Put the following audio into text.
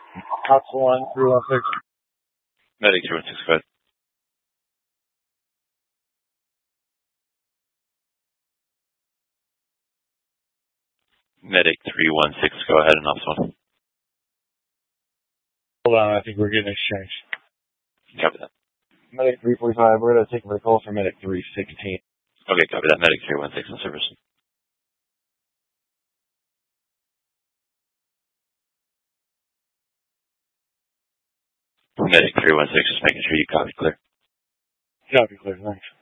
House 1, 316. Medic 316, go ahead. Medic 316, go ahead and Office 1. Hold on, I think we're getting exchanged. Copy that. Medic 345, we're going to take a call from Medic 316. Okay, copy that. Medic 316 on service. Medic 316, just making sure you copy clear. Copy clear, thanks.